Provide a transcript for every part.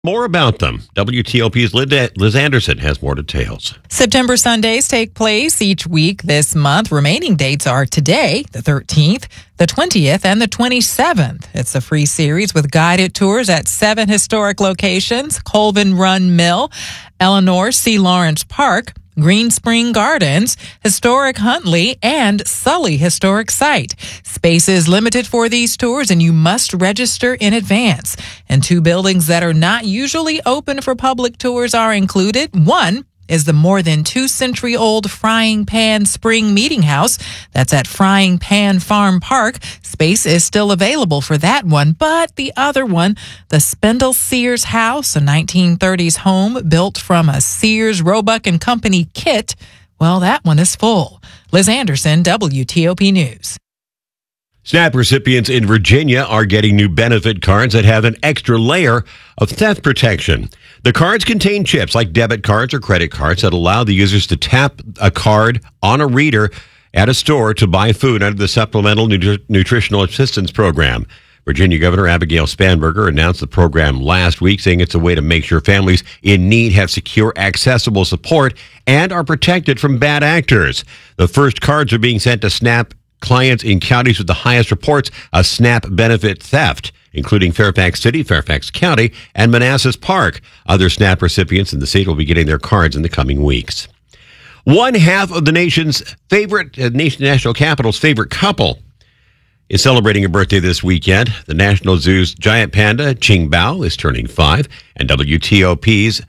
More about them. WTOP's Liz Anderson has more details. September Sundays take place each week this month. Remaining dates are today, the 13th, the 20th, and the 27th. It's a free series with guided tours at 7 historic locations: Colvin Run Mill, Eleanor C. Lawrence Park, Green Spring Gardens, Historic Huntley, and Sully Historic Site. Space is limited for these tours, and you must register in advance. And 2 buildings that are not usually open for public tours are included. One is the more than 2-century-old Frying Pan Spring Meeting House. That's at Frying Pan Farm Park. Space is still available for that one, but the other one, the Spindle Sears House, a 1930s home built from a Sears, Roebuck & Company kit, well, that one is full. Liz Anderson, WTOP News. SNAP recipients in Virginia are getting new benefit cards that have an extra layer of theft protection. The cards contain chips like debit cards or credit cards that allow the users to tap a card on a reader at a store to buy food under the Supplemental Nutritional Assistance Program. Virginia Governor Abigail Spanberger announced the program last week, saying it's a way to make sure families in need have secure, accessible support and are protected from bad actors. The first cards are being sent to SNAP clients in counties with the highest reports of SNAP benefit theft, including Fairfax City, Fairfax County, and Manassas Park. Other SNAP recipients in the state will be getting their cards in the coming weeks. One half of the nation's national capital's favorite couple is celebrating a birthday this weekend. The National Zoo's giant panda, Qing Bao, is turning 5, and WTOP's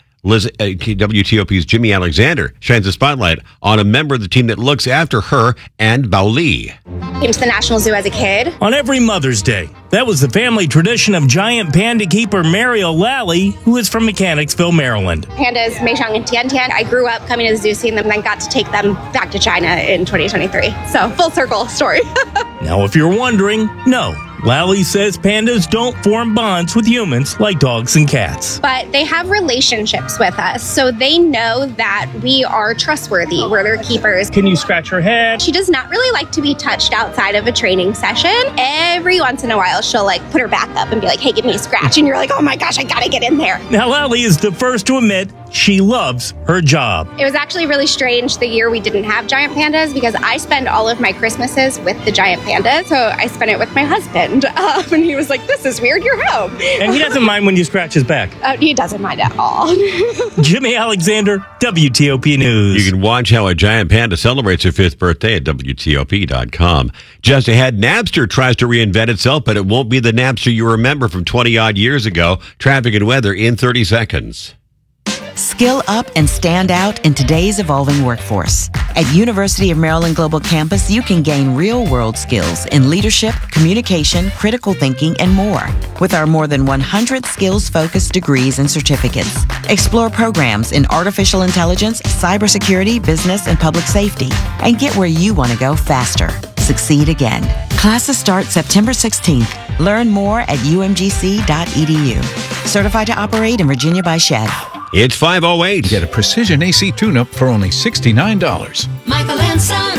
Jimmy Alexander shines a spotlight on a member of the team that looks after her and Bao Li. Came to the National Zoo as a kid. On every Mother's Day, that was the family tradition of giant panda keeper Mary O'Lally, who is from Mechanicsville, Maryland. Pandas Meishang and Tian. I grew up coming to the zoo, seeing them, and then got to take them back to China in 2023. So, full circle story. Now, if you're wondering, no. Lally says pandas don't form bonds with humans like dogs and cats. But they have relationships with us, so they know that we are trustworthy. We're their keepers. Can you scratch her head? She does not really like to be touched outside of a training session. Every once in a while, she'll put her back up and be like, hey, give me a scratch. And you're like, oh my gosh, I gotta get in there. Now, Lally is the first to admit she loves her job. It was actually really strange the year we didn't have giant pandas, because I spend all of my Christmases with the giant pandas. So I spent it with my husband. And he was like, this is weird, you're home. And he doesn't mind when you scratch his back. He doesn't mind at all. Jimmy Alexander, WTOP News. You can watch how a giant panda celebrates her 5th birthday at WTOP.com. Just ahead, Napster tries to reinvent itself, but it won't be the Napster you remember from 20-odd years ago. Traffic and weather in 30 seconds. Skill up and stand out in today's evolving workforce. At University of Maryland Global Campus, you can gain real-world skills in leadership, communication, critical thinking, and more. With our more than 100 skills-focused degrees and certificates. Explore programs in artificial intelligence, cybersecurity, business, and public safety. And get where you want to go faster. Succeed again. Classes start September 16th. Learn more at umgc.edu. Certified to operate in Virginia by SHED. It's 5:08. Get a precision AC tune-up for only $69. Michael and Son.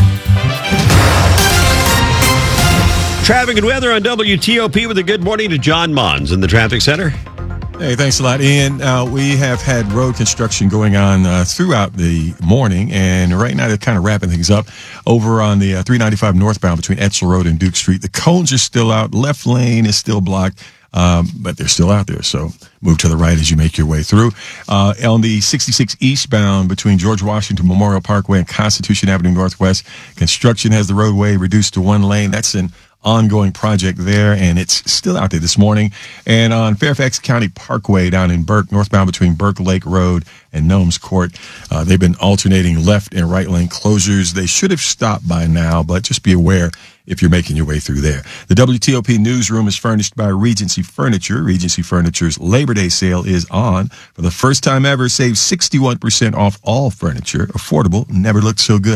Traffic and weather on WTOP with a good morning to John Mons in the traffic center. Hey, thanks a lot, Ian. We have had road construction going on throughout the morning, and right now they're kind of wrapping things up. Over on the 395 northbound between Etzel Road and Duke Street, the cones are still out. Left lane is still blocked. But they're still out there, so move to the right as you make your way through. On the 66 eastbound between George Washington Memorial Parkway and Constitution Avenue Northwest, construction has the roadway reduced to 1 lane. That's an ongoing project there, and it's still out there this morning. And on Fairfax County Parkway down in Burke, northbound between Burke Lake Road and Gnomes Court, they've been alternating left and right lane closures. They should have stopped by now, but just be aware if you're making your way through there. The WTOP newsroom is furnished by Regency Furniture. Regency Furniture's Labor Day sale is on. For the first time ever, save 61% off all furniture. Affordable, never looked so good.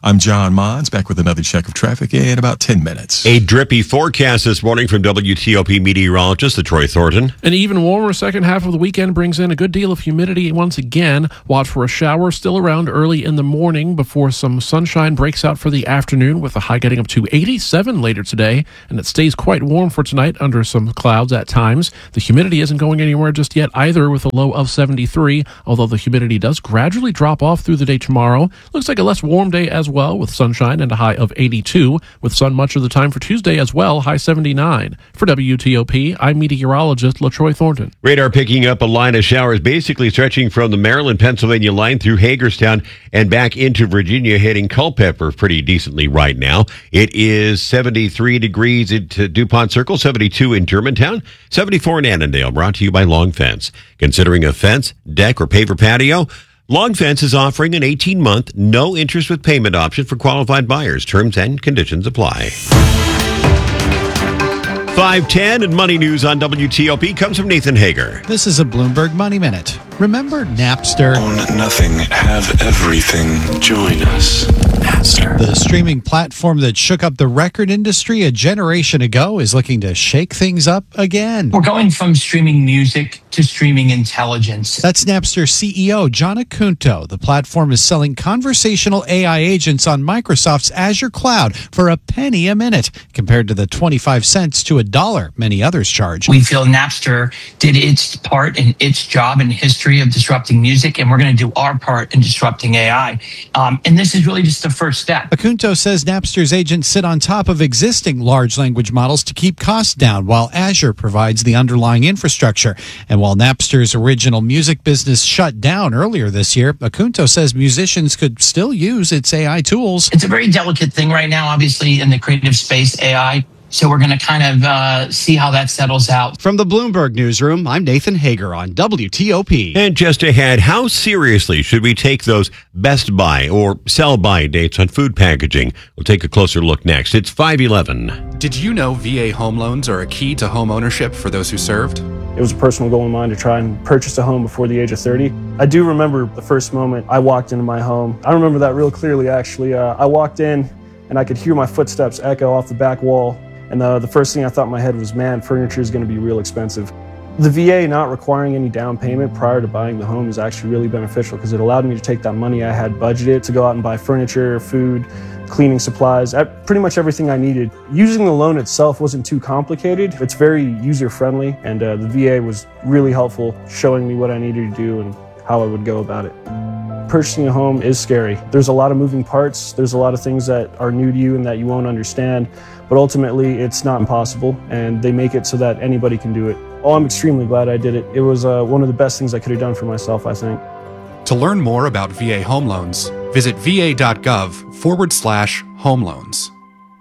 I'm John Mons, back with another check of traffic in about 10 minutes. A drippy forecast this morning from WTOP meteorologist LaTroy Thornton. An even warmer second half of the weekend brings in a good deal of humidity once again. Watch for a shower still around early in the morning before some sunshine breaks out for the afternoon, with a high getting up to 87 later today. And it stays quite warm for tonight under some clouds at times. The humidity isn't going anywhere just yet either, with a low of 73, although the humidity does gradually drop off through the day tomorrow. Looks like a less warm day as well, with sunshine and a high of 82, with sun much of the time for Tuesday as well, high 79. For WTOP, I'm meteorologist LaTroy Thornton. Radar picking up a line of showers basically stretching from the Maryland-Pennsylvania line through Hagerstown and back into Virginia, hitting Culpeper pretty decently right now. It is 73 degrees at DuPont Circle, 72 in Germantown, 74 in Annandale, brought to you by Long Fence. Considering a fence, deck, or paver patio? Long Fence is offering an 18-month, no-interest with payment option for qualified buyers. Terms and conditions apply. 5:10 and Money News on WTOP comes from Nathan Hager. This is a Bloomberg Money Minute. Remember Napster? Own nothing, have everything. Join us. Napster. The streaming platform that shook up the record industry a generation ago is looking to shake things up again. We're going from streaming music to streaming intelligence. That's Napster CEO John Acunto. The platform is selling conversational AI agents on Microsoft's Azure cloud for a penny a minute, compared to the 25 cents to $1 many others charge. We feel Napster did its part in its job in history of disrupting music, and we're going to do our part in disrupting AI. And this is really just the first step. Acunto says Napster's agents sit on top of existing large language models to keep costs down, while Azure provides the underlying infrastructure. And while Napster's original music business shut down earlier this year, Acunto says musicians could still use its AI tools. It's a very delicate thing right now, obviously, in the creative space, AI. So we're going to kind of see how that settles out. From the Bloomberg Newsroom, I'm Nathan Hager on WTOP. And just ahead, how seriously should we take those best by or sell by dates on food packaging? We'll take a closer look next. It's 5:11. Did you know VA home loans are a key to home ownership for those who served? It was a personal goal of mine to try and purchase a home before the age of 30. I do remember the first moment I walked into my home. I remember that real clearly, actually. I walked in and I could hear my footsteps echo off the back wall. And the first thing I thought in my head was, man, furniture is going to be real expensive. The VA not requiring any down payment prior to buying the home is actually really beneficial, because it allowed me to take that money I had budgeted to go out and buy furniture, food, cleaning supplies, pretty much everything I needed. Using the loan itself wasn't too complicated. It's very user-friendly, and the VA was really helpful, showing me what I needed to do and how I would go about it. Purchasing a home is scary. There's a lot of moving parts. There's a lot of things that are new to you and that you won't understand. But ultimately, it's not impossible, and they make it so that anybody can do it. Oh, I'm extremely glad I did it. It was one of the best things I could have done for myself, I think. To learn more about VA home loans, visit va.gov/home loans.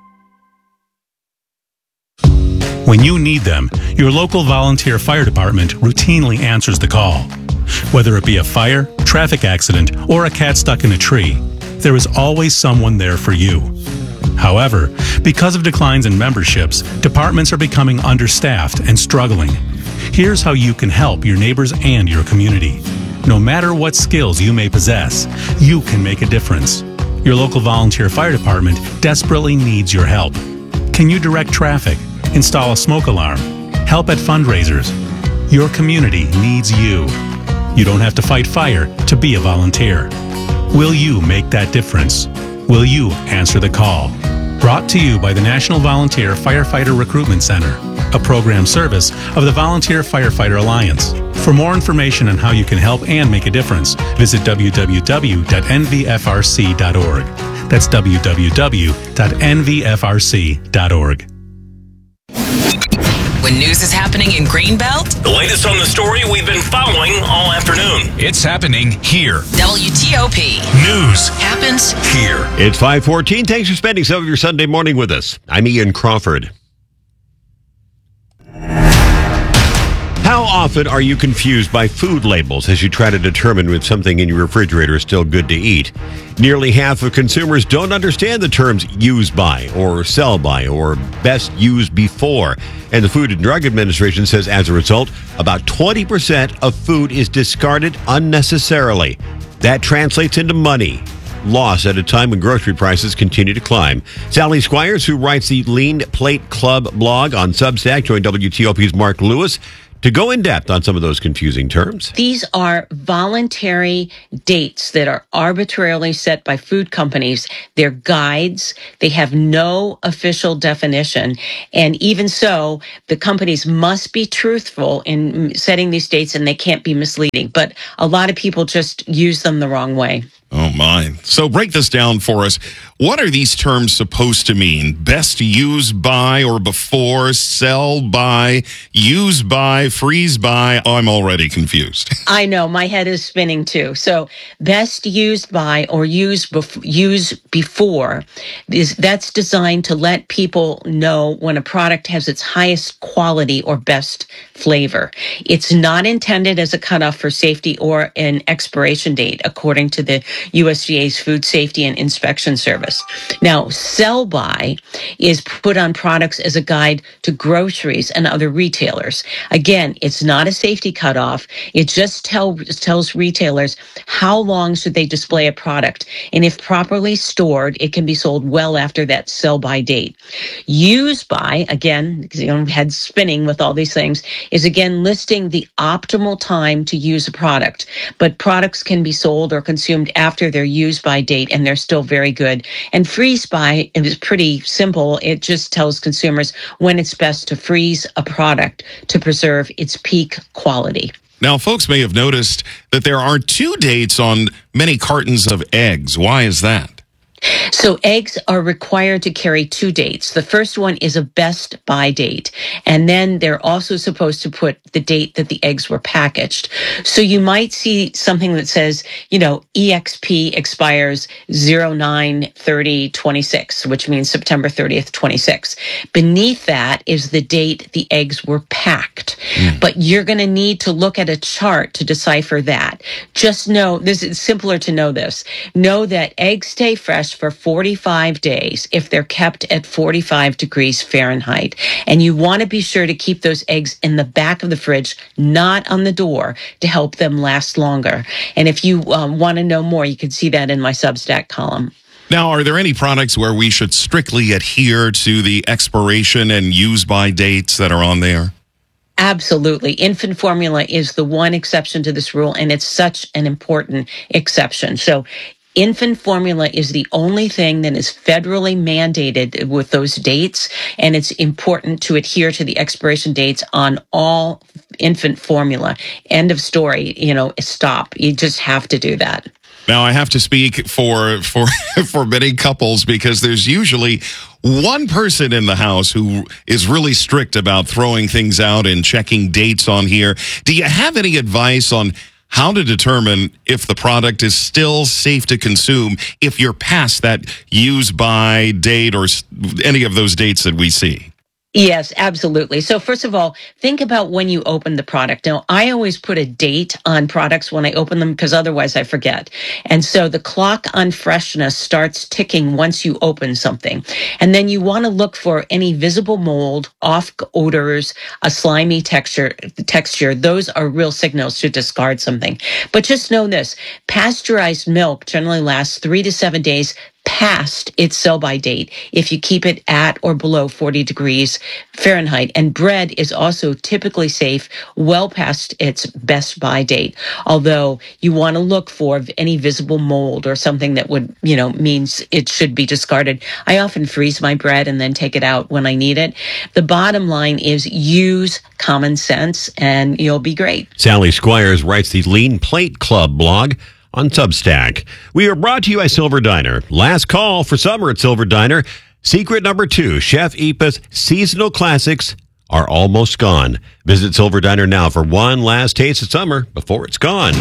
When you need them, your local volunteer fire department routinely answers the call. Whether it be a fire, traffic accident, or a cat stuck in a tree, there is always someone there for you. However, because of declines in memberships, departments are becoming understaffed and struggling. Here's how you can help your neighbors and your community. No matter what skills you may possess, you can make a difference. Your local volunteer fire department desperately needs your help. Can you direct traffic, install a smoke alarm, help at fundraisers? Your community needs you. You don't have to fight fire to be a volunteer. Will you make that difference? Will you answer the call? Brought to you by the National Volunteer Firefighter Recruitment Center, a program service of the Volunteer Firefighter Alliance. For more information on how you can help and make a difference, visit www.nvfrc.org. That's www.nvfrc.org. When news is happening in Greenbelt, the latest on the story we've been following all afternoon. It's happening here. WTOP. News happens here. It's 5:14. Thanks for spending some of your Sunday morning with us. I'm Ian Crawford. How often are you confused by food labels as you try to determine if something in your refrigerator is still good to eat? Nearly half of consumers don't understand the terms use by or sell by or best used before. And the Food and Drug Administration says as a result, about 20% of food is discarded unnecessarily. That translates into money. loss at a time when grocery prices continue to climb. Sally Squires, who writes the Lean Plate Club blog on Substack, joined WTOP's Mark Lewis to go in depth on some of those confusing terms. These are voluntary dates that are arbitrarily set by food companies. They're guides. They have no official definition. And even so, the companies must be truthful in setting these dates, and they can't be misleading. But a lot of people just use them the wrong way. Oh, my. So break this down for us. What are these terms supposed to mean? Best use by or before, sell by, use by, freeze by? I'm already confused. I know. My head is spinning, too. So best used by or use before, that's designed to let people know when a product has its highest quality or best flavor. It's not intended as a cutoff for safety or an expiration date, according to the USDA's Food Safety and Inspection Service. Now, sell by is put on products as a guide to groceries and other retailers. Again, it's not a safety cutoff. It just tells retailers how long should they display a product. And if properly stored, it can be sold well after that sell by date. Use by, again, head spinning with all these things, is again listing the optimal time to use a product. But products can be sold or consumed after their use by date, and they're still very good. And freeze by is pretty simple. It just tells consumers when it's best to freeze a product to preserve its peak quality. Now, folks may have noticed that there are 2 dates on many cartons of eggs. Why is that? So eggs are required to carry 2 dates. The first one is a best by date. And then they're also supposed to put the date that the eggs were packaged. So you might see something that says, EXP expires 09/30/26, which means September 30th, 26. Beneath that is the date the eggs were packed. But you're going to need to look at a chart to decipher that. Just know, this is simpler to know this. Know that eggs stay fresh for 45 days if they're kept at 45 degrees Fahrenheit. And you want to be sure to keep those eggs in the back of the fridge, not on the door, to help them last longer. And if you want to know more, you can see that in my Substack column. Now, are there any products where we should strictly adhere to the expiration and use by dates that are on there? Absolutely. Infant formula is the one exception to this rule, and it's such an important exception. So infant formula is the only thing that is federally mandated with those dates, and it's important to adhere to the expiration dates on all infant formula. End of story. Stop. You just have to do that. Now, I have to speak for many couples, because there's usually one person in the house who is really strict about throwing things out and checking dates on here. Do you have any advice on how to determine if the product is still safe to consume if you're past that use by date or any of those dates that we see? Yes, absolutely. So first of all, think about when you open the product. Now, I always put a date on products when I open them, because otherwise I forget. And so the clock on freshness starts ticking once you open something. And then you want to look for any visible mold, off odors, a slimy texture. Those are real signals to discard something. But just know this, pasteurized milk generally lasts 3 to 7 days past its sell-by date if you keep it at or below 40 degrees Fahrenheit. And bread is also typically safe well past its best-by date, although you want to look for any visible mold or something that would, means it should be discarded. I often freeze my bread and then take it out when I need it. The bottom line is use common sense and you'll be great. Sally Squires writes the Lean Plate Club blog on Substack. We are brought to you by Silver Diner. Last call for summer at Silver Diner. Secret number 2, Chef Ipa's seasonal classics are almost gone. Visit Silver Diner now for one last taste of summer before it's gone.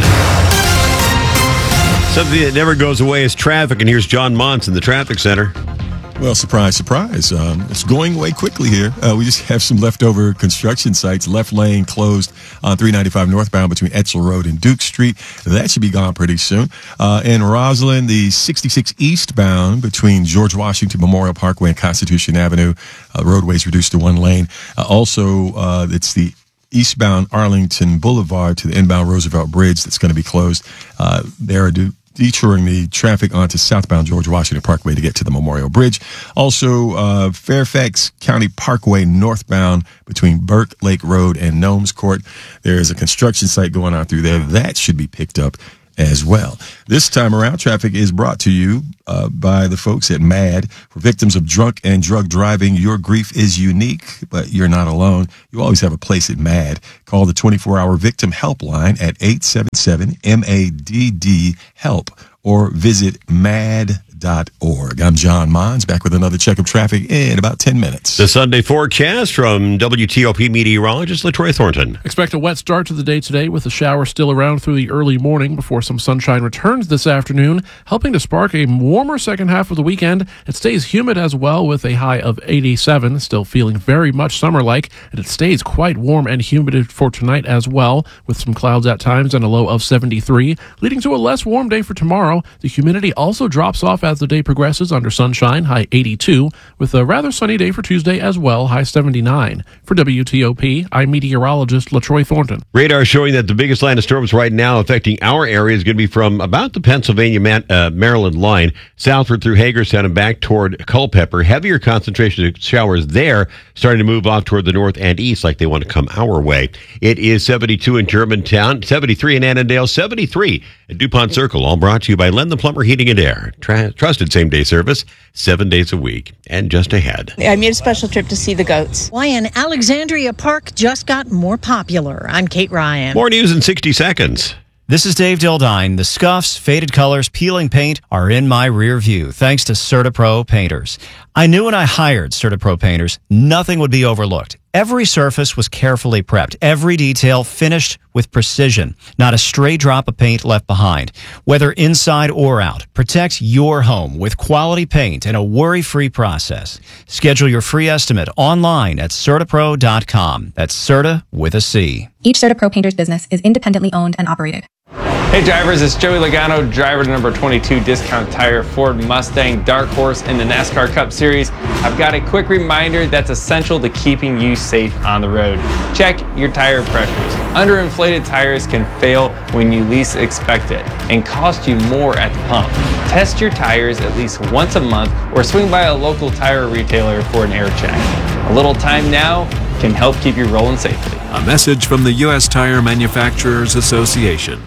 Something that never goes away is traffic, and here's John Montz in the traffic center. Well, surprise, surprise. It's going away quickly here. We just have some leftover construction sites. Left lane closed on 395 northbound between Etzel Road and Duke Street. That should be gone pretty soon. In Roslyn, the 66 eastbound between George Washington Memorial Parkway and Constitution Avenue. Roadways reduced to 1 lane. Also, it's the eastbound Arlington Boulevard to the inbound Roosevelt Bridge that's going to be closed. There are detouring the traffic onto southbound George Washington Parkway to get to the Memorial Bridge. Also, Fairfax County Parkway northbound between Burke Lake Road and Gnomes Court. There is a construction site going on through there. That should be picked up as well. This time around, traffic is brought to you by the folks at MAD. For victims of drunk and drug driving, your grief is unique, but you're not alone. You always have a place at MAD. Call the 24-hour victim helpline at 877-MADD-HELP or visit MAD.org. I'm John Mons, back with another check of traffic in about 10 minutes. The Sunday forecast from WTOP meteorologist LaTroy Thornton. Expect a wet start to the day today with the shower still around through the early morning before some sunshine returns this afternoon, helping to spark a warmer second half of the weekend. It stays humid as well with a high of 87, still feeling very much summer-like, and it stays quite warm and humid for tonight as well, with some clouds at times and a low of 73, leading to a less warm day for tomorrow. The humidity also drops off as the day progresses under sunshine, high 82, with a rather sunny day for Tuesday as well, high 79. For WTOP, I'm meteorologist LaTroy Thornton. Radar showing that the biggest line of storms right now affecting our area is going to be from about the Pennsylvania-Maryland line, southward through Hagerstown and back toward Culpeper. Heavier concentration of showers there, starting to move off toward the north and east like they want to come our way. It is 72 in Germantown, 73 in Annandale, 73 at DuPont Circle, all brought to you by Len the Plumber Heating and Air. Trusted same-day service, 7 days a week. And just ahead. I made a special trip to see the goats. Why an Alexandria Park just got more popular. I'm Kate Ryan. More news in 60 seconds. This is Dave Dildine. The scuffs, faded colors, peeling paint are in my rear view thanks to CertaPro painters. I knew when I hired CertaPro painters, nothing would be overlooked. Every surface was carefully prepped, every detail finished with precision, not a stray drop of paint left behind. Whether inside or out, protect your home with quality paint and a worry-free process. Schedule your free estimate online at CertaPro.com. That's Certa with a C. Each CertaPro painter's business is independently owned and operated. Hey drivers, it's Joey Logano, driver to number 22 Discount Tire Ford Mustang Dark Horse in the NASCAR Cup Series. I've got a quick reminder that's essential to keeping you safe on the road. Check your tire pressures. Underinflated tires can fail when you least expect it and cost you more at the pump. Test your tires at least once a month or swing by a local tire retailer for an air check. A little time now can help keep you rolling safely. A message from the U.S. Tire Manufacturers Association.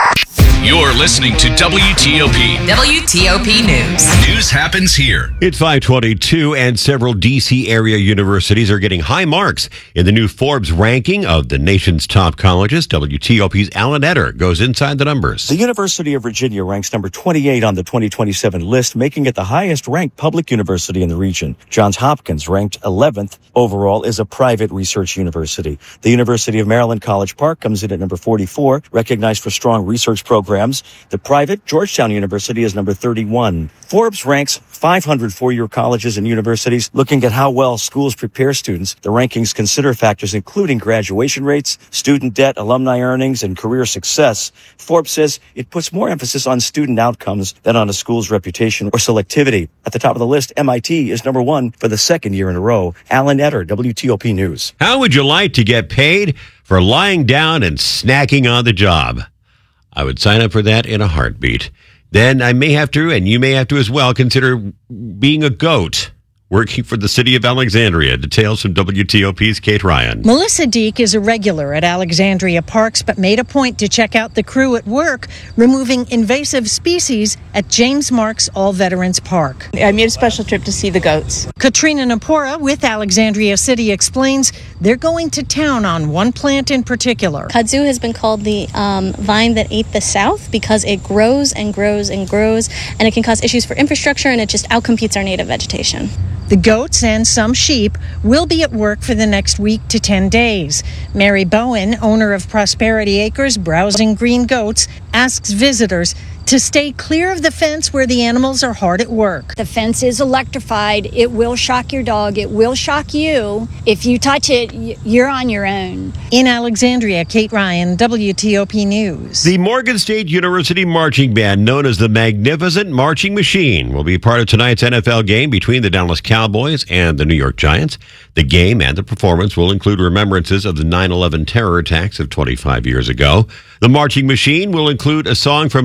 You're listening to WTOP. WTOP News. News happens here. It's 522, and several D.C. area universities are getting high marks in the new Forbes ranking of the nation's top colleges. WTOP's Alan Etter goes inside the numbers. The University of Virginia ranks number 28 on the 2027 list, making it the highest-ranked public university in the region. Johns Hopkins, ranked 11th overall, is a private research university. The University of Maryland College Park comes in at number 44, recognized for strong research programs. The private Georgetown University is number 31. Forbes ranks 500 four-year colleges and universities, looking at how well schools prepare students. The rankings consider factors including graduation rates, student debt, alumni earnings, and career success. Forbes says it puts more emphasis on student outcomes than on a school's reputation or selectivity. At the top of the list, MIT is number 1 for the second year in a row. Alan Etter, WTOP News. How would you like to get paid for lying down and snacking on the job? I would sign up for that in a heartbeat. Then I may have to, and you may have to as well, consider being a goat working for the city of Alexandria. Details from WTOP's Kate Ryan. Melissa Deek is a regular at Alexandria Parks, but made a point to check out the crew at work removing invasive species at James Marks All Veterans Park. I made a special trip to see the goats. Katrina Napora with Alexandria City explains they're going to town on one plant in particular. Kudzu has been called the vine that ate the South because it grows and grows and grows, and it can cause issues for infrastructure, and it just outcompetes our native vegetation. The goats and some sheep will be at work for the next week to 10 days. Mary Bowen, owner of Prosperity Acres, browsing green goats, asks visitors to stay clear of the fence where the animals are hard at work. The fence is electrified. It will shock your dog. It will shock you. If you touch it, you're on your own. In Alexandria, Kate Ryan, WTOP News. The Morgan State University Marching Band, known as the Magnificent Marching Machine, will be part of tonight's NFL game between the Dallas Cowboys and the New York Giants. The game and the performance will include remembrances of the 9/11 terror attacks of 25 years ago. The Marching Machine will include a song from Lin-Manuel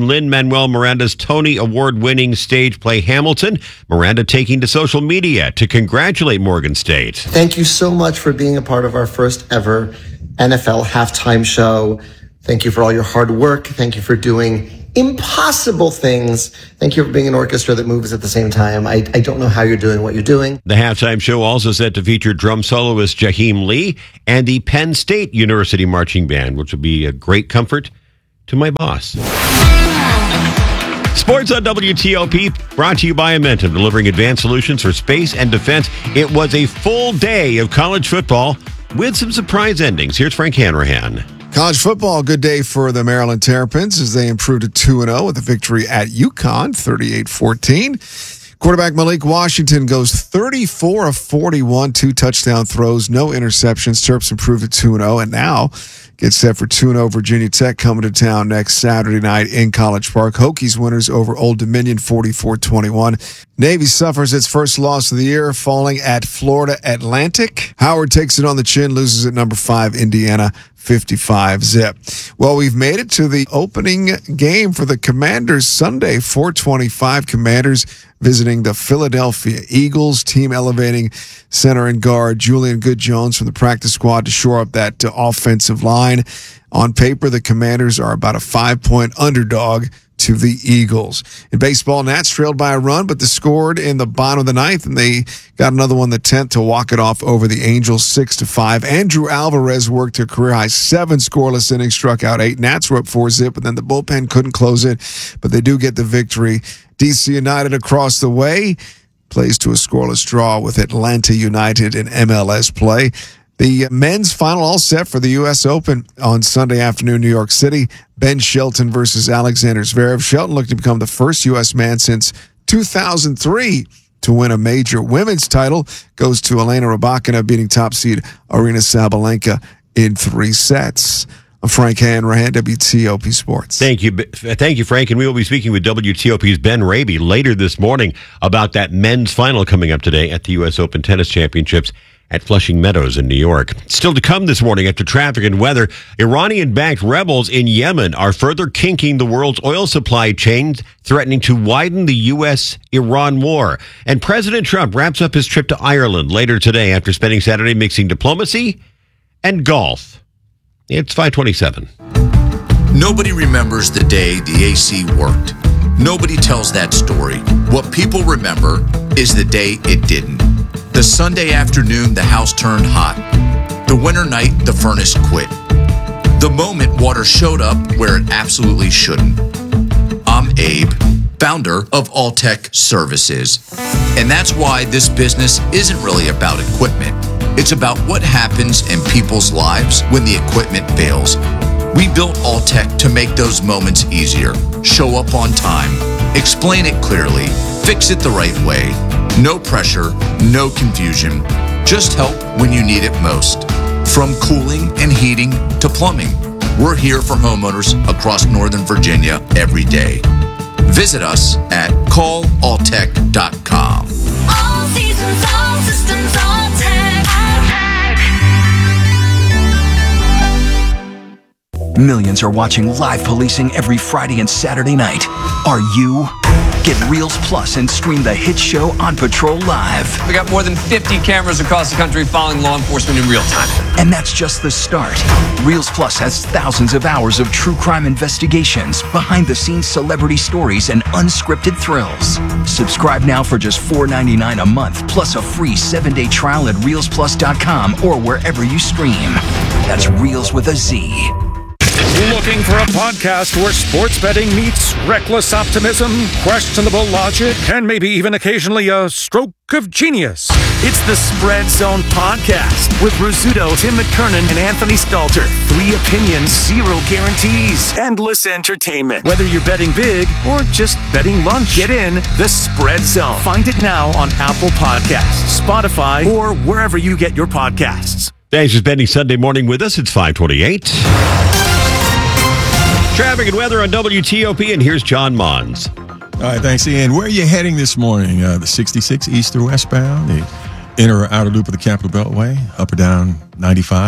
Lin-Manuel Miranda's Tony Award-winning stage play Hamilton. Miranda taking to social media to congratulate Morgan State. Thank you so much for being a part of our first ever NFL halftime show. Thank you for all your hard work. Thank you for doing impossible things. Thank you for being an orchestra that moves at the same time. I don't know how you're doing what you're doing. The halftime show also set to feature drum soloist Jaheim Lee and the Penn State University Marching Band, which will be a great comfort to my boss. Sports on WTOP, brought to you by Amentum, delivering advanced solutions for space and defense. It was a full day of college football with some surprise endings. Here's Frank Hanrahan. College football, good day for the Maryland Terrapins as they improved to 2-0 with a victory at UConn, 38-14. Quarterback Malik Washington goes 34 of 41, 2 touchdown throws, no interceptions. Terps improved to 2-0 and now gets set for 2-0 Virginia Tech coming to town next Saturday night in College Park. Hokies winners over Old Dominion 44-21. Navy suffers its first loss of the year, falling at Florida Atlantic. Howard takes it on the chin, loses at number 5 Indiana 55-zip. Well, we've made it to the opening game for the Commanders Sunday, 4:25. Commanders visiting the Philadelphia Eagles. Team elevating center and guard Julian Good-Jones from the practice squad to shore up that offensive line. On paper, the Commanders are about a 5-point underdog to the Eagles. In baseball, Nats trailed by a run, but they scored in the bottom of the ninth, and they got another one in the 10th to walk it off over the Angels 6-5. Andrew Alvarez worked a career-high 7 scoreless innings, struck out 8. Nats were up 4-zip, but then the bullpen couldn't close it, but they do get the victory. DC United across the way plays to a scoreless draw with Atlanta United in MLS play. The men's final all set for the U.S. Open on Sunday afternoon, New York City. Ben Shelton versus Alexander Zverev. Shelton looked to become the first U.S. man since 2003 to win a major women's title. Goes to Elena Rybakina, beating top seed Aryna Sabalenka in 3 sets. I'm Frank Hanrahan, WTOP Sports. Thank you, Frank. And we will be speaking with WTOP's Ben Raby later this morning about that men's final coming up today at the U.S. Open Tennis Championships at Flushing Meadows in New York. Still to come this morning after traffic and weather, Iranian-backed rebels in Yemen are further kinking the world's oil supply chain, threatening to widen the U.S.-Iran war. And President Trump wraps up his trip to Ireland later today after spending Saturday mixing diplomacy and golf. It's 5:27. Nobody remembers the day the AC worked. Nobody tells that story. What people remember is the day it didn't. The Sunday afternoon the house turned hot. The winter night the furnace quit. The moment water showed up where it absolutely shouldn't. I'm Abe, founder of Alltech Services. And that's why this business isn't really about equipment. It's about what happens in people's lives when the equipment fails. We built Alltech to make those moments easier. Show up on time. Explain it clearly. Fix it the right way. No pressure, no confusion. Just help when you need it most. From cooling and heating to plumbing, we're here for homeowners across Northern Virginia every day. Visit us at callalltech.com. All seasons, all systems, Alltech. Millions are watching live policing every Friday and Saturday night. Are you? Get Reels Plus and stream the hit show On Patrol Live. We got more than 50 cameras across the country following law enforcement in real time. And that's just the start. Reels Plus has thousands of hours of true crime investigations, behind-the-scenes celebrity stories, and unscripted thrills. Subscribe now for just $4.99 a month, plus a free 7-day trial at ReelsPlus.com or wherever you stream. That's Reels with a Z. Looking for a podcast where sports betting meets reckless optimism, questionable logic, and maybe even occasionally a stroke of genius? It's the Spread Zone Podcast with Rizzuto, Tim McKernan, and Anthony Stalter. 3 opinions, 0 guarantees. Endless entertainment. Whether you're betting big or just betting lunch, get in the Spread Zone. Find it now on Apple Podcasts, Spotify, or wherever you get your podcasts. Thanks for spending Sunday morning with us. It's 5:28. Traffic and weather on WTOP, and here's John Mons. All right, thanks, Ian. Where are you heading this morning? The 66 east or westbound, the inner or outer loop of the Capitol Beltway, up or down 95,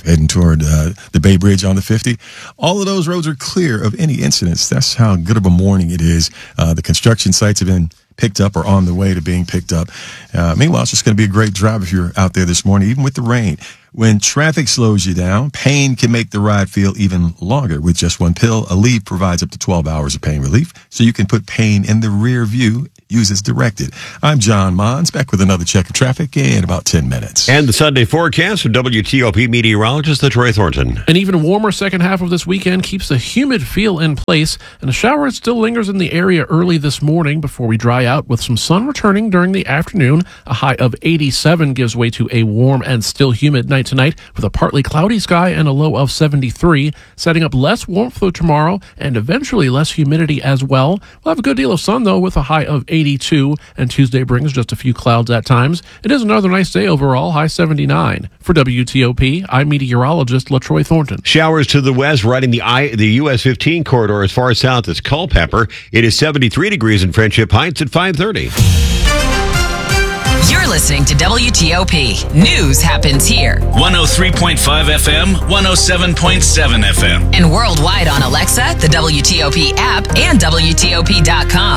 heading toward the Bay Bridge on the 50. All of those roads are clear of any incidents. That's how good of a morning it is. The construction sites have been picked up or on the way to being picked up. Meanwhile, it's just going to be a great drive if you're out there this morning, even with the rain. When traffic slows you down, pain can make the ride feel even longer. With just one pill, Aleve provides up to 12 hours of pain relief, so you can put pain in the rear view. Use as directed. I'm John Mons, back with another check of traffic in about 10 minutes. And the Sunday forecast from WTOP meteorologist LaTroy Thornton. An even warmer second half of this weekend keeps the humid feel in place, and a shower still lingers in the area early this morning before we dry out with some sun returning during the afternoon. A high of 87 gives way to a warm and still humid night tonight with a partly cloudy sky and a low of 73, setting up less warmth for tomorrow and eventually less humidity as well. We'll have a good deal of sun, though, with a high of 82, and Tuesday brings just a few clouds at times. It is another nice day overall, high 79. For WTOP, I'm meteorologist LaTroy Thornton. Showers to the west, right in the US 15 corridor as far south as Culpeper. It is 73 degrees in Friendship Heights at 5:30. You're listening to WTOP. News happens here. 103.5 FM, 107.7 FM. And worldwide on Alexa, the WTOP app, and WTOP.com.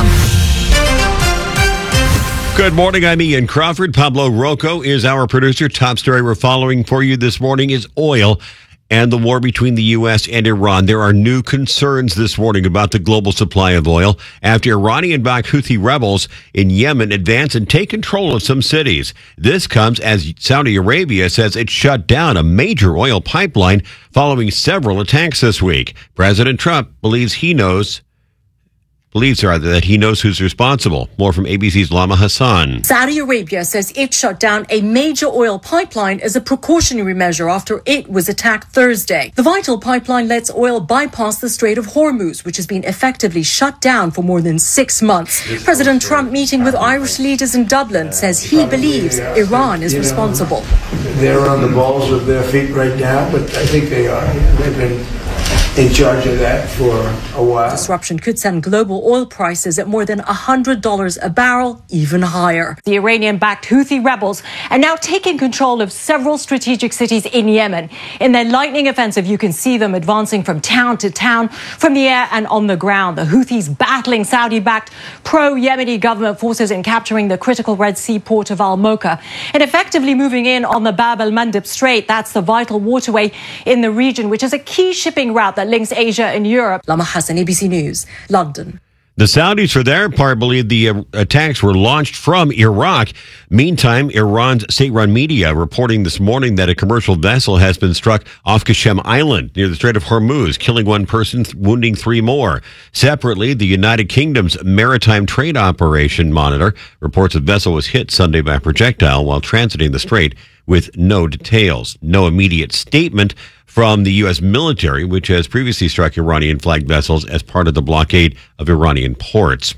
Good morning, I'm Ian Crawford. Pablo Rocco is our producer. Top story we're following for you this morning is oil and the war between the U.S. and Iran. There are new concerns this morning about the global supply of oil after Iranian-backed Houthi rebels in Yemen advance and take control of some cities. This comes as Saudi Arabia says it shut down a major oil pipeline following several attacks this week. President Trump believes that he knows who's responsible. More from ABC's Lama Hassan. Saudi Arabia says it shut down a major oil pipeline as a precautionary measure after it was attacked Thursday. The vital pipeline lets oil bypass the Strait of Hormuz, which has been effectively shut down for more than 6 months. President Trump, meeting with Irish leaders in Dublin, says he believes Iran is responsible. They're on the balls of their feet right now, but I think they are. They've been in charge of that for a while. Disruption could send global oil prices at more than $100 a barrel, even higher. The Iranian-backed Houthi rebels are now taking control of several strategic cities in Yemen. In their lightning offensive, you can see them advancing from town to town, from the air and on the ground. The Houthis battling Saudi-backed pro-Yemeni government forces in capturing the critical Red Sea port of Al-Mocha and effectively moving in on the Bab el-Mandeb Strait. That's the vital waterway in the region, which is a key shipping route that links Asia and Europe. Lama Hassan, ABC News, London. The Saudis, for their part, believe the attacks were launched from Iraq. Meantime, Iran's state-run media reporting this morning that a commercial vessel has been struck off Qasem Island near the Strait of Hormuz, killing one person, wounding 3 more. Separately, the United Kingdom's Maritime Trade Operation Monitor reports a vessel was hit Sunday by a projectile while transiting the strait with no details. No immediate statement from the U.S. military, which has previously struck Iranian-flagged vessels as part of the blockade of Iranian ports.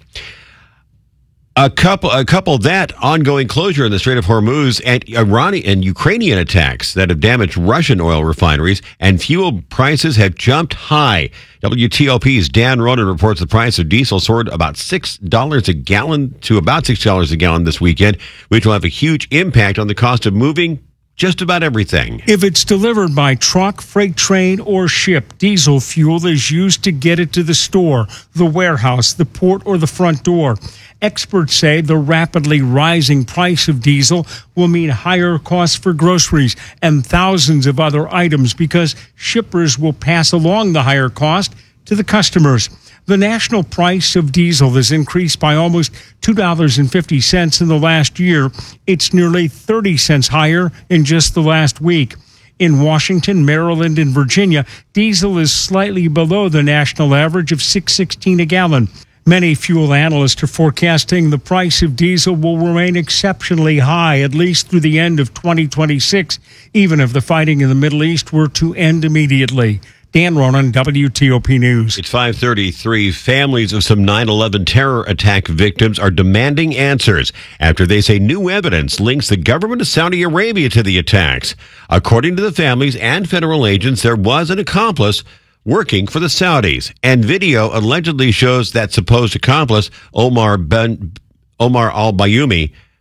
A couple that ongoing closure in the Strait of Hormuz and Iranian and Ukrainian attacks that have damaged Russian oil refineries and fuel prices have jumped high. WTOP's Dan Ronan reports the price of diesel soared about $6 a gallon to about $6 a gallon this weekend, which will have a huge impact on the cost of moving just about everything. If it's delivered by truck, freight train, or ship, diesel fuel is used to get it to the store, the warehouse, the port, or the front door. Experts say the rapidly rising price of diesel will mean higher costs for groceries and thousands of other items because shippers will pass along the higher cost to the customers. The national price of diesel has increased by almost $2.50 in the last year. It's nearly 30 cents higher in just the last week. In Washington, Maryland, and Virginia, diesel is slightly below the national average of $6.16 a gallon. Many fuel analysts are forecasting the price of diesel will remain exceptionally high, at least through the end of 2026, even if the fighting in the Middle East were to end immediately. Dan Ronan, WTOP News. It's 5:33. Families of some 9/11 terror attack victims are demanding answers after they say new evidence links the government of Saudi Arabia to the attacks. According to the families and federal agents, there was an accomplice working for the Saudis, and video allegedly shows that supposed accomplice, Omar al-Bayoumi,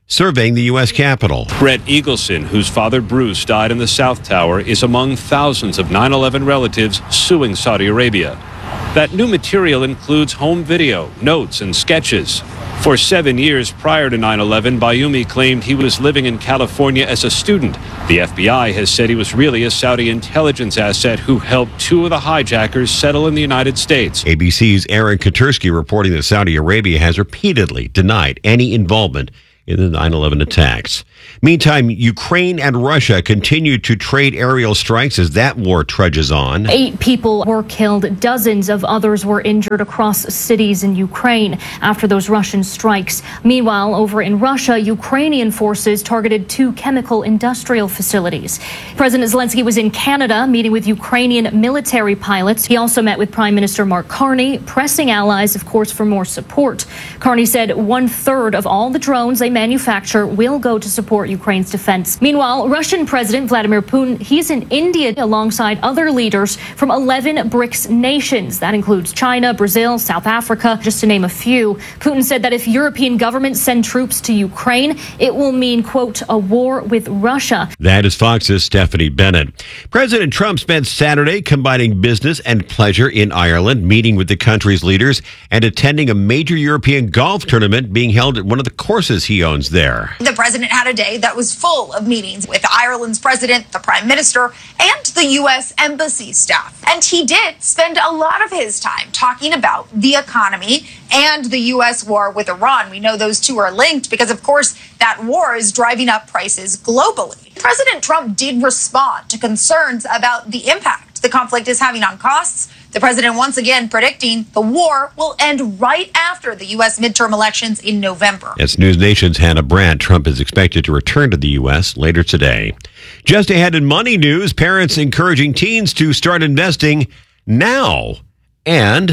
surveying the U.S. Capitol. Brett Eagleson, whose father Bruce died in the South Tower, is among thousands of 9/11 relatives suing Saudi Arabia. That new material includes home video, notes, and sketches. For 7 years prior to 9/11, Bayoumi claimed he was living in California as a student. The FBI has said he was really a Saudi intelligence asset who helped two of the hijackers settle in the United States. ABC's Aaron Katursky reporting that Saudi Arabia has repeatedly denied any involvement in the 9/11 attacks. Meantime, Ukraine and Russia continue to trade aerial strikes as that war trudges on. 8 people were killed. Dozens of others were injured across cities in Ukraine after those Russian strikes. Meanwhile, over in Russia, Ukrainian forces targeted 2 chemical industrial facilities. President Zelensky was in Canada meeting with Ukrainian military pilots. He also met with Prime Minister Mark Carney, pressing allies, of course, for more support. Carney said 1/3 of all the drones they manufacture will go to support Ukraine's defense. Meanwhile, Russian President Vladimir Putin, he's in India alongside other leaders from 11 BRICS nations. That includes China, Brazil, South Africa, just to name a few. Putin said that if European governments send troops to Ukraine, it will mean, quote, a war with Russia. That is Fox's Stephanie Bennett. President Trump spent Saturday combining business and pleasure in Ireland, meeting with the country's leaders and attending a major European golf tournament being held at one of the courses he owns there. The president had a day that was full of meetings with Ireland's president, the prime minister, and the U.S. embassy staff. And he did spend a lot of his time talking about the economy and the U.S. war with Iran. We know those two are linked because, of course, that war is driving up prices globally. President Trump did respond to concerns about the impact the conflict is having on costs. The president once again predicting the war will end right after the U.S. midterm elections in November. As News Nation's Hannah Brandt, Trump is expected to return to the U.S. later today. Just ahead in money news, parents encouraging teens to start investing now. And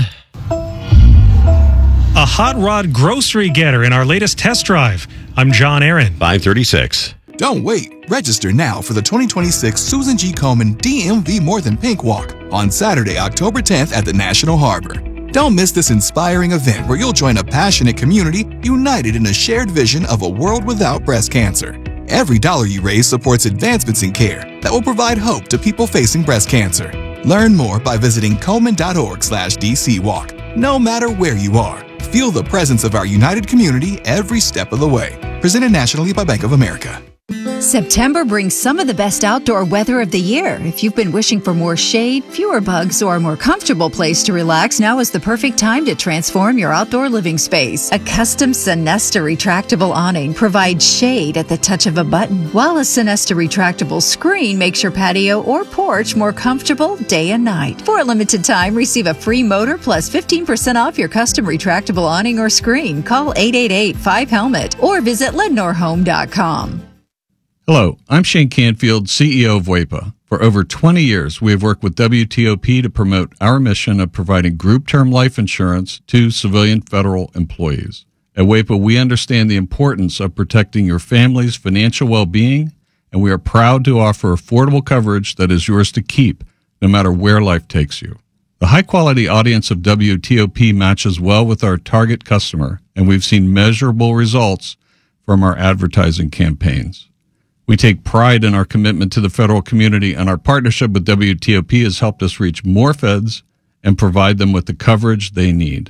a hot rod grocery getter in our latest test drive. I'm John Aaron. 536. Don't wait. Register now for the 2026 Susan G. Komen DMV More Than Pink Walk on Saturday, October 10th at the National Harbor. Don't miss this inspiring event where you'll join a passionate community united in a shared vision of a world without breast cancer. Every dollar you raise supports advancements in care that will provide hope to people facing breast cancer. Learn more by visiting Komen.org/DCWalk. No matter where you are, feel the presence of our united community every step of the way. Presented nationally by Bank of America. September brings some of the best outdoor weather of the year. If you've been wishing for more shade, fewer bugs, or a more comfortable place to relax, now is the perfect time to transform your outdoor living space. A custom Sonesta retractable awning provides shade at the touch of a button, while a Sonesta retractable screen makes your patio or porch more comfortable day and night. For a limited time, receive a free motor plus 15% off your custom retractable awning or screen. Call 888-5HELMET or visit LednorHome.com. Hello, I'm Shane Canfield, CEO of WEPA. For over 20 years, we have worked with WTOP to promote our mission of providing group term life insurance to civilian federal employees. At WEPA, we understand the importance of protecting your family's financial well-being, and we are proud to offer affordable coverage that is yours to keep, no matter where life takes you. The high-quality audience of WTOP matches well with our target customer, and we've seen measurable results from our advertising campaigns. We take pride in our commitment to the federal community, and our partnership with WTOP has helped us reach more feds and provide them with the coverage they need.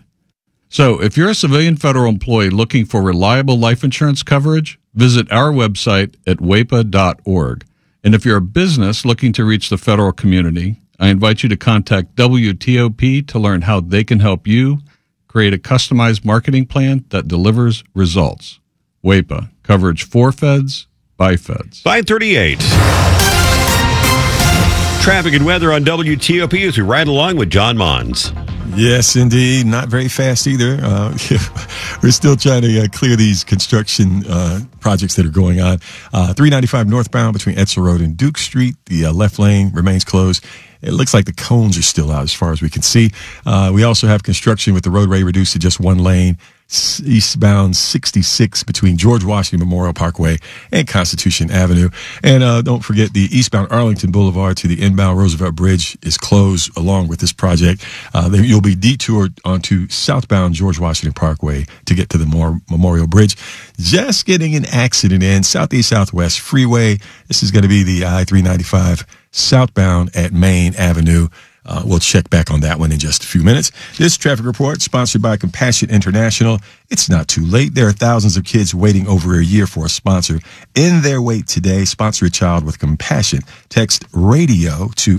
So if you're a civilian federal employee looking for reliable life insurance coverage, visit our website at wepa.org. And if you're a business looking to reach the federal community, I invite you to contact WTOP to learn how they can help you create a customized marketing plan that delivers results. WEPA, coverage for feds, by feds. 538. Traffic and weather on WTOP as we ride along with John Mons. Yes, indeed. Not very fast either. We're still trying to clear these construction projects that are going on. 395 northbound between Etzel Road and Duke Street. The left lane remains closed. It looks like the cones are still out as far as we can see. We also have construction with the roadway reduced to just one lane eastbound 66 between George Washington Memorial Parkway and Constitution Avenue. And don't forget, the eastbound Arlington Boulevard to the inbound Roosevelt Bridge is closed along with this project. You'll be detoured onto southbound George Washington Parkway to get to the Memorial Bridge. Just getting an accident in Southeast Southwest Freeway. This is going to be the I-395 southbound at Main Avenue. We'll check back on that one in just a few minutes. This traffic report sponsored by Compassion International. It's not too late. There are thousands of kids waiting over a year for a sponsor. In their wait today, sponsor a child with compassion. Text RADIO to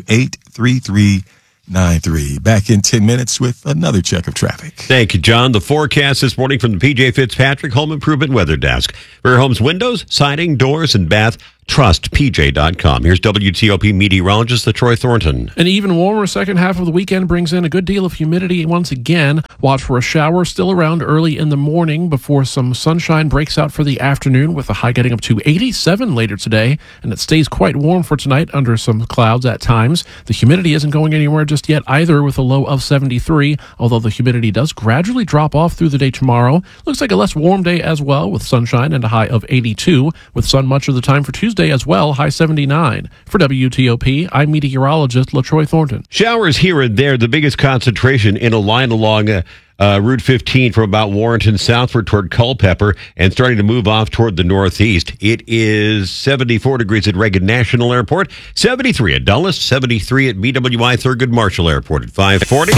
83393. Back in 10 minutes with another check of traffic. Thank you, John. The forecast this morning from the PJ Fitzpatrick Home Improvement Weather Desk. For your home's windows, siding, doors, and bath, trust PJ.com. Here's WTOP meteorologist LaTroy Thornton. An even warmer second half of the weekend brings in a good deal of humidity once again. Watch for a shower still around early in the morning before some sunshine breaks out for the afternoon, with a high getting up to 87 later today. And it stays quite warm for tonight under some clouds at times. The humidity isn't going anywhere just yet either, with a low of 73, although the humidity does gradually drop off through the day tomorrow. Looks like a less warm day as well, with sunshine and a high of 82, with sun much of the time for Tuesday as well, high 79. For WTOP, I'm meteorologist LaTroy Thornton. Showers here and there, the biggest concentration in a line along Route 15 from about Warrenton southward toward Culpeper and starting to move off toward the northeast. It is 74 degrees at Reagan National Airport, 73 at Dulles, 73 at BWI Thurgood Marshall Airport at 540.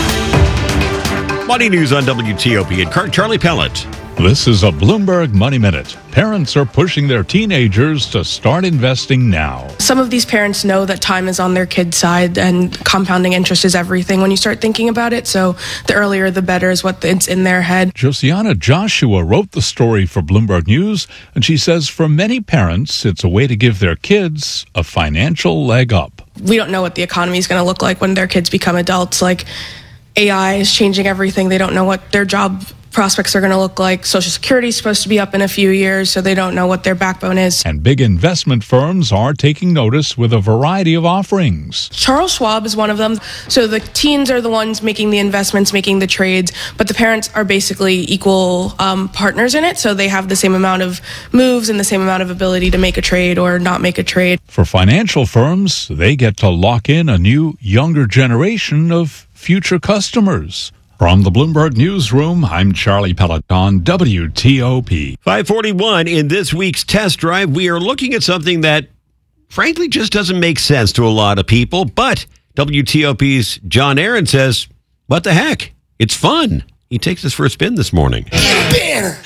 Money news on WTOP and Charlie Pellet. This is a Bloomberg Money Minute. Parents are pushing their teenagers to start investing now. Some of these parents know that time is on their kids' side and compounding interest is everything when you start thinking about it. So the earlier the better is it's in their head. Josiana Joshua wrote the story for Bloomberg News, and she says for many parents, it's a way to give their kids a financial leg up. We don't know what the economy is going to look like when their kids become adults. Like, AI is changing everything. They don't know what their job prospects are going to look like. Social Security is supposed to be up in a few years, so they don't know what their backbone is. And big investment firms are taking notice with a variety of offerings. Charles Schwab is one of them. So the teens are the ones making the investments, making the trades, but the parents are basically equal partners in it, so they have the same amount of moves and the same amount of ability to make a trade or not make a trade. For financial firms, they get to lock in a new, younger generation of future customers. From the Bloomberg Newsroom, I'm Charlie Pellet on WTOP. 541. In this week's test drive, we are looking at something that, frankly, just doesn't make sense to a lot of people. But WTOP's John Aaron says, what the heck? It's fun. He takes us for a spin this morning. Yeah,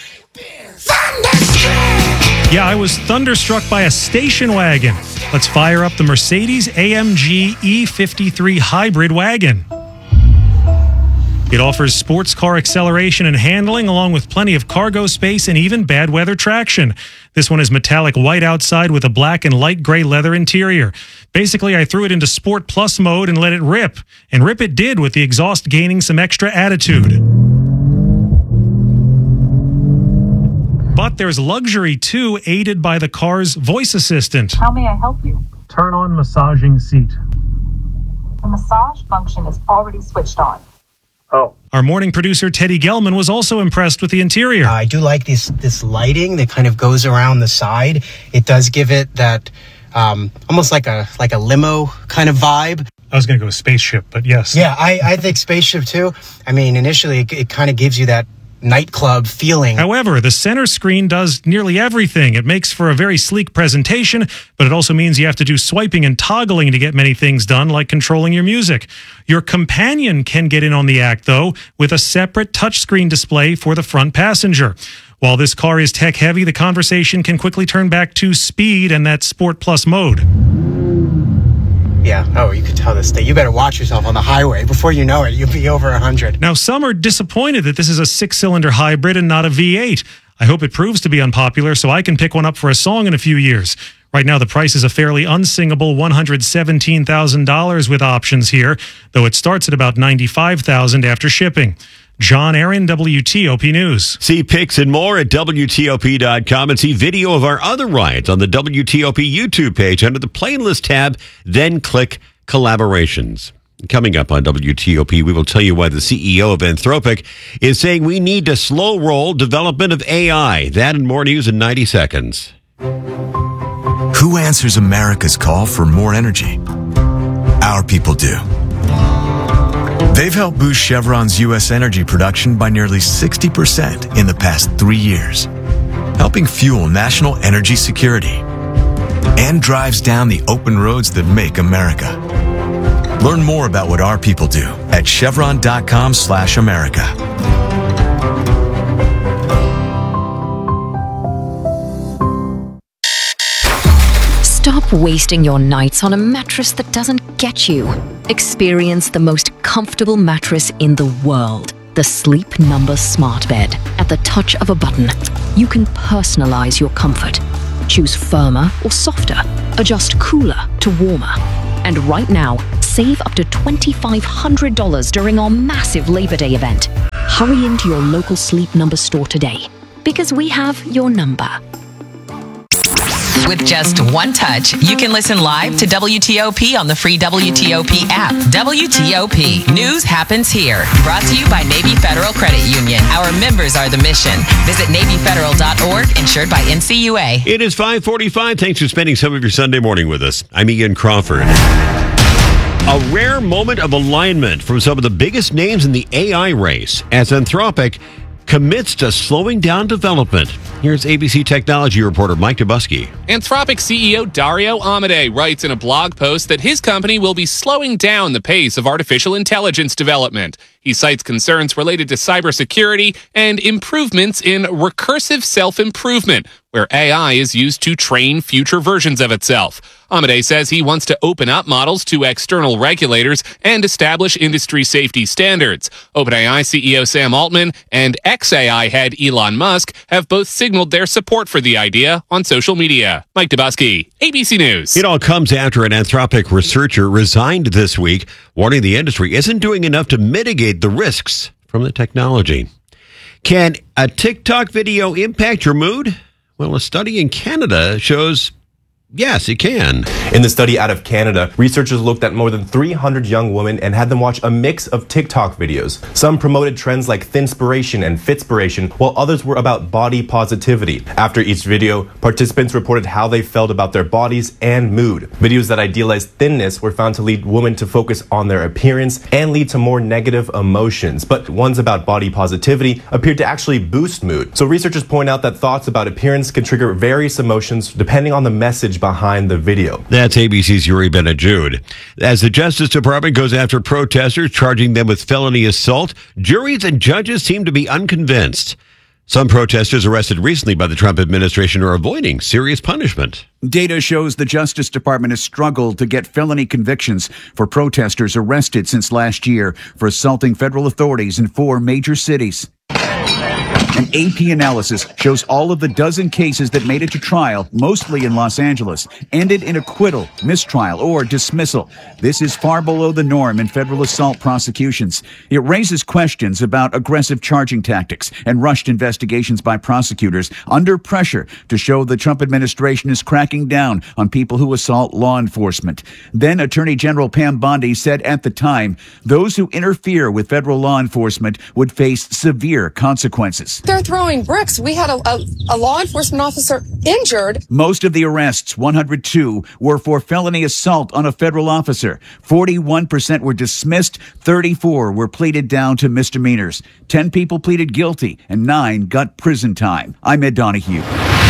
I was thunderstruck by a station wagon. Let's fire up the Mercedes-AMG E53 hybrid wagon. It offers sports car acceleration and handling, along with plenty of cargo space and even bad weather traction. This one is metallic white outside with a black and light gray leather interior. Basically, I threw it into Sport Plus mode and let it rip. And rip it did, with the exhaust gaining some extra attitude. But there's luxury too, aided by the car's voice assistant. How may I help you? Turn on massaging seat. The massage function is already switched on. Oh. Our morning producer, Teddy Gelman, was also impressed with the interior. I do like this lighting that kind of goes around the side. It does give it that almost like a limo kind of vibe. I was going to go spaceship, but yes. Yeah, I think spaceship too. I mean, initially it kind of gives you that nightclub feeling. However, the center screen does nearly everything. It makes for a very sleek presentation, but it also means you have to do swiping and toggling to get many things done, like controlling your music. Your companion can get in on the act, though, with a separate touchscreen display for the front passenger. While this car is tech-heavy, the conversation can quickly turn back to speed and that Sport Plus mode. Yeah, you could tell this thing. You better watch yourself on the highway. Before you know it, you'll be over 100. Now, some are disappointed that this is a 6-cylinder hybrid and not a V8. I hope it proves to be unpopular so I can pick one up for a song in a few years. Right now, the price is a fairly unsingable $117,000 with options here, though it starts at about $95,000 after shipping. John Aaron, WTOP News. See pics and more at WTOP.com and see video of our other rides on the WTOP YouTube page under the playlist tab, then click Collaborations. Coming up on WTOP, we will tell you why the CEO of Anthropic is saying we need to slow roll development of AI. That and more news in 90 seconds. Who answers America's call for more energy? Our people do. They've helped boost Chevron's U.S. energy production by nearly 60% in the past 3 years, helping fuel national energy security and drives down the open roads that make America. Learn more about what our people do at chevron.com/America. Stop wasting your nights on a mattress that doesn't get you. Experience the most comfortable mattress in the world. The Sleep Number Smart Bed. At the touch of a button, you can personalize your comfort. Choose firmer or softer. Adjust cooler to warmer. And right now, save up to $2,500 during our massive Labor Day event. Hurry into your local Sleep Number store today, because we have your number. With just one touch, you can listen live to WTOP on the free WTOP app. WTOP. News happens here. Brought to you by Navy Federal Credit Union. Our members are the mission. Visit NavyFederal.org, insured by NCUA. It is 5:45. Thanks for spending some of your Sunday morning with us. I'm Ian Crawford. A rare moment of alignment from some of the biggest names in the AI race as Anthropic commits to slowing down development. Here's ABC technology reporter Mike Dubusky. Anthropic CEO Dario Amodei writes in a blog post that his company will be slowing down the pace of artificial intelligence development. He cites concerns related to cybersecurity and improvements in recursive self-improvement, where AI is used to train future versions of itself. Amodei says he wants to open up models to external regulators and establish industry safety standards. OpenAI CEO Sam Altman and xAI head Elon Musk have both signaled their support for the idea on social media. Mike Dubusky, ABC News. It all comes after an Anthropic researcher resigned this week, warning the industry isn't doing enough to mitigate the risks from the technology. Can a TikTok video impact your mood? Well, a study in Canada shows yes, it can. In the study out of Canada, researchers looked at more than 300 young women and had them watch a mix of TikTok videos. Some promoted trends like thinspiration and fitspiration, while others were about body positivity. After each video, participants reported how they felt about their bodies and mood. Videos that idealized thinness were found to lead women to focus on their appearance and lead to more negative emotions, but ones about body positivity appeared to actually boost mood. So researchers point out that thoughts about appearance can trigger various emotions depending on the message behind the video. That's ABC's Yuri Bennett-Jude. As the Justice Department goes after protesters, charging them with felony assault, juries and judges seem to be unconvinced. Some protesters arrested recently by the Trump administration are avoiding serious punishment. Data shows the Justice Department has struggled to get felony convictions for protesters arrested since last year for assaulting federal authorities in 4 major cities. An AP analysis shows all of the dozen cases that made it to trial, mostly in Los Angeles, ended in acquittal, mistrial, or dismissal. This is far below the norm in federal assault prosecutions. It raises questions about aggressive charging tactics and rushed investigations by prosecutors under pressure to show the Trump administration is cracking down on people who assault law enforcement. Then Attorney General Pam Bondi said at the time, those who interfere with federal law enforcement would face severe consequences. They're throwing bricks. We had a law enforcement officer injured. Most of the arrests, 102, were for felony assault on a federal officer. 41% were dismissed. 34 were pleaded down to misdemeanors. 10 people pleaded guilty and 9 got prison time. I'm Ed Donahue.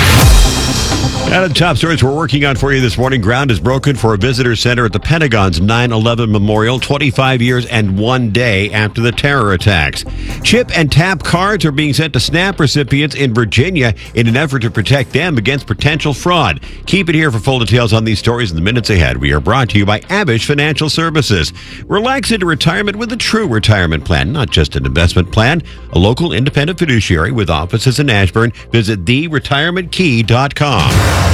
Out of the top stories we're working on for you this morning, ground is broken for a visitor center at the Pentagon's 9/11 Memorial 25 years and 1 day after the terror attacks. Chip and tap cards are being sent to SNAP recipients in Virginia in an effort to protect them against potential fraud. Keep it here for full details on these stories in the minutes ahead. We are brought to you by Abish Financial Services. Relax into retirement with a true retirement plan, not just an investment plan. A local independent fiduciary with offices in Ashburn. Visit theretirementkey.com.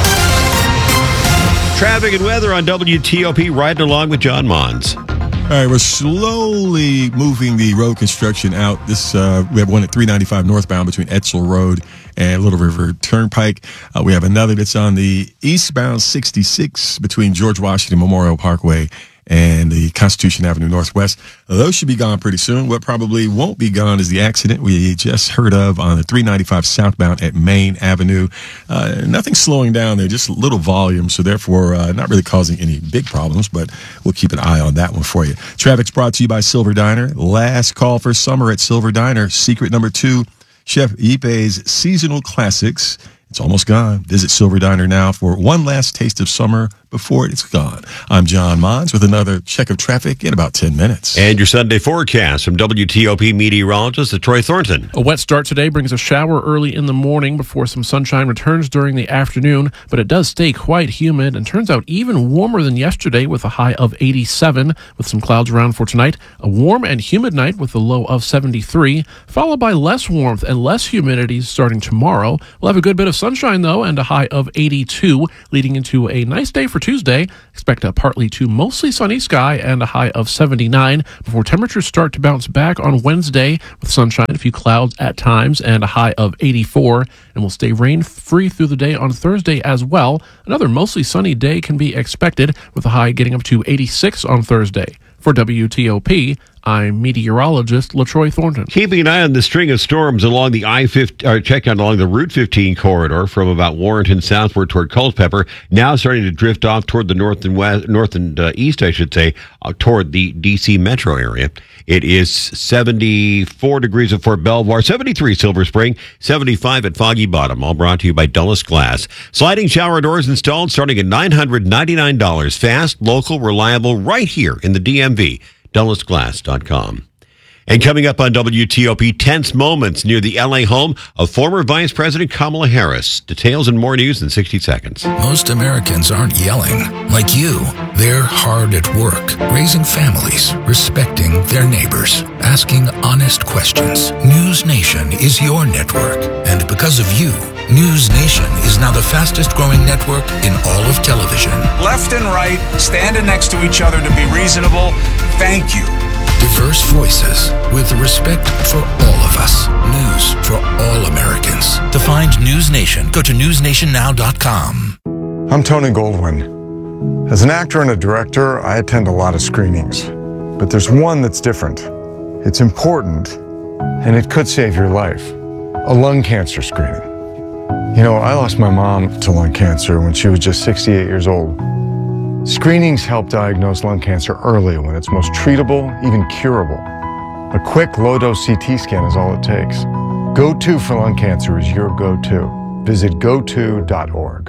Traffic and weather on WTOP, riding along with John Mons. All right, we're slowly moving the road construction out. We have one at 395 northbound between Etzel Road and Little River Turnpike. We have another that's on the eastbound 66 between George Washington Memorial Parkway and the Constitution Avenue Northwest. Those should be gone pretty soon. What probably won't be gone is the accident we just heard of on the 395 southbound at Main Avenue. Nothing slowing down there, just a little volume, so therefore not really causing any big problems, but we'll keep an eye on that one for you. Traffic's brought to you by Silver Diner. Last call for summer at Silver Diner. Secret number 2, Chef Ipe's seasonal classics. It's almost gone. Visit Silver Diner now for one last taste of summer before it's gone. I'm John Mons with another check of traffic in about 10 minutes. And your Sunday forecast from WTOP meteorologist Troy Thornton. A wet start today brings a shower early in the morning before some sunshine returns during the afternoon, but it does stay quite humid and turns out even warmer than yesterday with a high of 87 with some clouds around for tonight. A warm and humid night with a low of 73, followed by less warmth and less humidity starting tomorrow. We'll have a good bit of sunshine though and a high of 82 leading into a nice day for Tuesday. Expect a partly to mostly sunny sky and a high of 79 before temperatures start to bounce back on Wednesday with sunshine, a few clouds at times, and a high of 84. And will stay rain-free through the day on Thursday as well. Another mostly sunny day can be expected with a high getting up to 86 on Thursday. For WTOP, I'm meteorologist LaTroy Thornton. Keeping an eye on the string of storms along the check out along the Route 15 corridor from about Warrenton southward toward Culpeper, now starting to drift off toward the north and east, I should say, toward the D.C. metro area. It is 74 degrees at Fort Belvoir, 73 Silver Spring, 75 at Foggy Bottom. All brought to you by Dulles Glass. Sliding shower doors installed starting at $999. Fast, local, reliable, right here in the DMV. DullesGlass.com. And coming up on WTOP, tense moments near the L.A. home of former Vice President Kamala Harris. Details and more news in 60 seconds. Most Americans aren't yelling. Like you, they're hard at work, raising families, respecting their neighbors, asking honest questions. News Nation is your network. And because of you, News Nation is now the fastest growing network in all of television. Left and right, standing next to each other to be reasonable. Thank you. Diverse voices with respect for all of us. News for all Americans. To find News Nation, go to newsnationnow.com. I'm Tony Goldwyn. As an actor and a director, I attend a lot of screenings. But there's one that's different. It's important, and it could save your life. A lung cancer screening. You know, I lost my mom to lung cancer when she was just 68 years old. Screenings help diagnose lung cancer early when it's most treatable, even curable. A quick, low-dose CT scan is all it takes. Go-To for lung cancer is your go-to. Visit goto.org.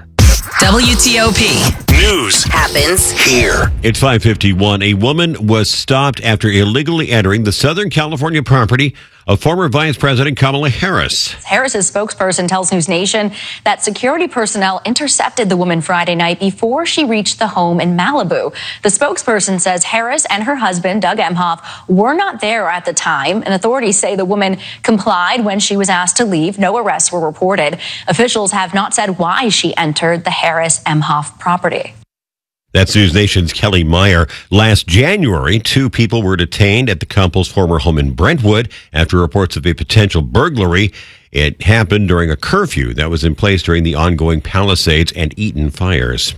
WTOP. News happens here. It's 5:51. A woman was stopped after illegally entering the Southern California property of former Vice President Kamala Harris. Harris's spokesperson tells News Nation that security personnel intercepted the woman Friday night before she reached the home in Malibu. The spokesperson says Harris and her husband, Doug Emhoff, were not there at the time, and authorities say the woman complied when she was asked to leave. No arrests were reported. Officials have not said why she entered the Harris-Emhoff property. That's News Nation's Kelly Meyer. Last January, 2 people were detained at the couple's former home in Brentwood after reports of a potential burglary. It happened during a curfew that was in place during the ongoing Palisades and Eaton fires.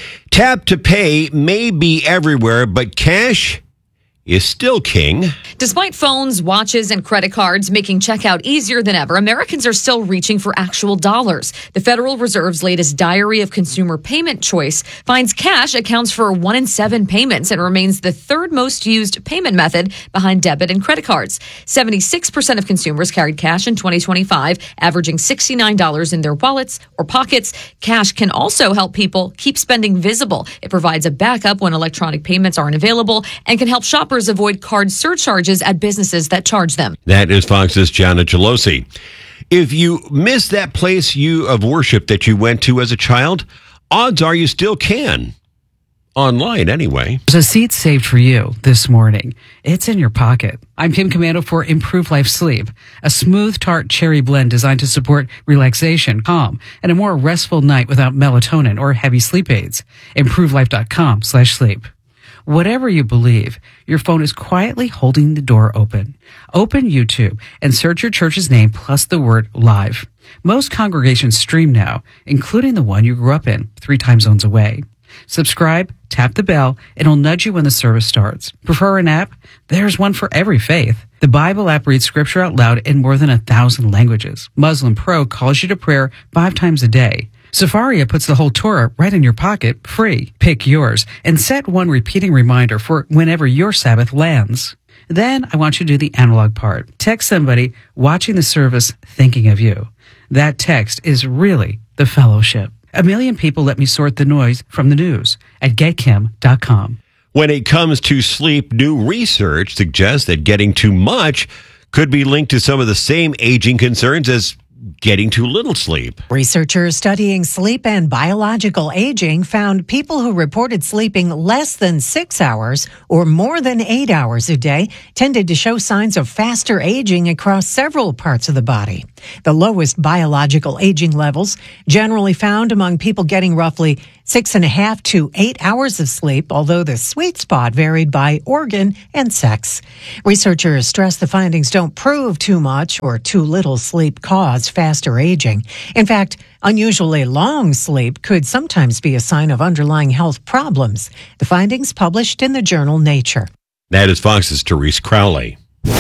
Tap to pay may be everywhere, but cash is still king. Despite phones, watches, and credit cards making checkout easier than ever, Americans are still reaching for actual dollars. The Federal Reserve's latest Diary of Consumer Payment Choice finds cash accounts for 1 in 7 payments and remains the third most used payment method behind debit and credit cards. 76% of consumers carried cash in 2025, averaging $69 in their wallets or pockets. Cash can also help people keep spending visible. It provides a backup when electronic payments aren't available and can help shoppers avoid card surcharges at businesses that charge them. That is Fox's Jana Gelosi. If you miss that place of worship that you went to as a child, odds are you still can. Online, anyway. There's a seat saved for you this morning. It's in your pocket. I'm Kim Commando for Improve Life Sleep, a smooth, tart cherry blend designed to support relaxation, calm, and a more restful night without melatonin or heavy sleep aids. ImproveLife.com/sleep. Whatever you believe, your phone is quietly holding the door open. Open YouTube and search your church's name plus the word live. Most congregations stream now, including the one you grew up in, 3 time zones away. Subscribe, tap the bell, and it'll nudge you when the service starts. Prefer an app? There's one for every faith. The Bible app reads scripture out loud in more than 1,000 languages. Muslim Pro calls you to prayer 5 times a day. Safaria puts the whole Torah right in your pocket, free. Pick yours and set one repeating reminder for whenever your Sabbath lands. Then I want you to do the analog part. Text somebody watching the service thinking of you. That text is really the fellowship. 1 million people let me sort the noise from the news at getkim.com. When it comes to sleep, new research suggests that getting too much could be linked to some of the same aging concerns as getting too little sleep. Researchers studying sleep and biological aging found people who reported sleeping less than 6 hours or more than 8 hours a day tended to show signs of faster aging across several parts of the body. The lowest biological aging levels generally found among people getting roughly 6.5 to 8 hours of sleep, although the sweet spot varied by organ and sex. Researchers stress the findings don't prove too much or too little sleep cause faster aging. In fact, unusually long sleep could sometimes be a sign of underlying health problems. The findings published in the journal Nature. That is Fox's Therese Crowley.